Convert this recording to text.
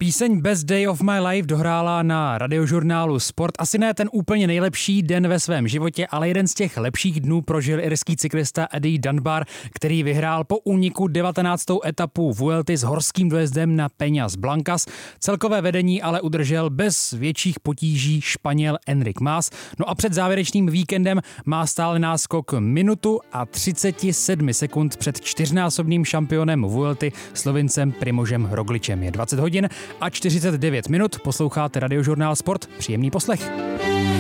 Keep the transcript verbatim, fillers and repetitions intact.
Píseň Best Day of My Life dohrála na radiožurnálu Sport. Asi ne ten úplně nejlepší den ve svém životě, ale jeden z těch lepších dnů prožil irský cyklista Eddie Dunbar, který vyhrál po úniku devatenáctou etapu Vuelty s horským dojezdem na Peñas Blancas. Celkové vedení ale udržel bez větších potíží Španěl Enric Mas. No a před závěrečným víkendem má stále náskok minutu a třicet sedm sekund před čtyřnásobným šampionem Vuelty Slovincem Primožem Rogličem. Je dvacet hodin a čtyřicet devět minut, posloucháte radiožurnál Sport, příjemný poslech.